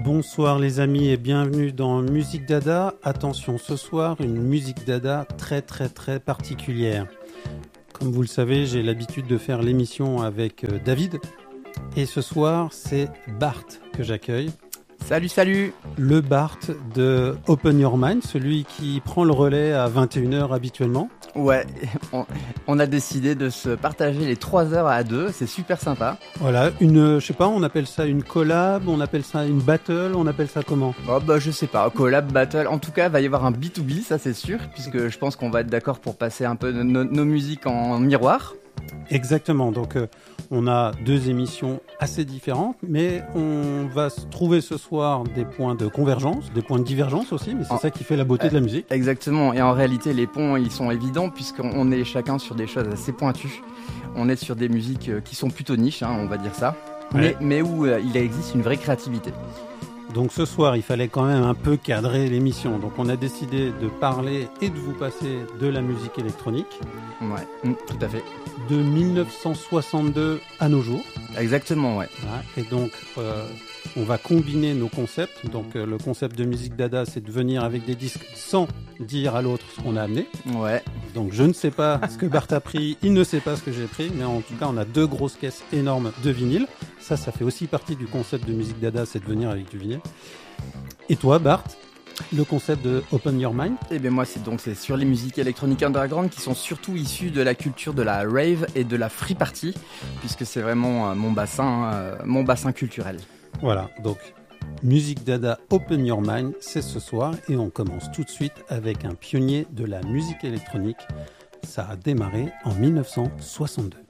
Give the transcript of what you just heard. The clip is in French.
Bonsoir les amis et bienvenue dans Musique Dada. Attention, ce soir, une musique Dada très particulière. Comme vous le savez, j'ai l'habitude de faire l'émission avec David. Et ce soir, c'est Bart que j'accueille. Salut. Le Bart de Open Your Mind, celui qui prend le relais à 21h habituellement. Ouais, on a décidé de se partager les 3 heures à 2, c'est super sympa. Voilà, on appelle ça une collab, on appelle ça une battle, on appelle ça comment ? Je sais pas, collab, battle, en tout cas, il va y avoir un B2B, ça c'est sûr, puisque je pense qu'on va être d'accord pour passer un peu nos musiques en miroir. Exactement, donc on a 2 émissions assez différentes, mais on va se trouver ce soir des points de convergence, des points de divergence aussi, mais c'est ça qui fait la beauté de la musique. Exactement, et en réalité les ponts ils sont évidents puisqu'on est chacun sur des choses assez pointues. On est sur des musiques qui sont plutôt niches, on va dire ça, ouais. mais où il existe une vraie créativité. Donc ce soir, il fallait quand même un peu cadrer l'émission. Donc on a décidé de parler et de vous passer de la musique électronique. Ouais, tout à fait. De 1962 à nos jours. Exactement, ouais. Voilà. Et donc on va combiner nos concepts. Donc le concept de Musique Dada, c'est de venir avec des disques sans dire à l'autre ce qu'on a amené. Ouais. Donc je ne sais pas ce que Bart a pris, il ne sait pas ce que j'ai pris, mais en tout cas on a 2 grosses caisses énormes de vinyle. Ça fait aussi partie du concept de Musique Dada, c'est de venir avec du vinyle. Et toi Bart, le concept de Open Your Mind ? Eh bien moi c'est sur les musiques électroniques underground qui sont surtout issues de la culture de la rave et de la free party, puisque c'est vraiment mon bassin culturel. Voilà, donc Musique Dada Open Your Mind, c'est ce soir et on commence tout de suite avec un pionnier de la musique électronique. Ça a démarré en 1962.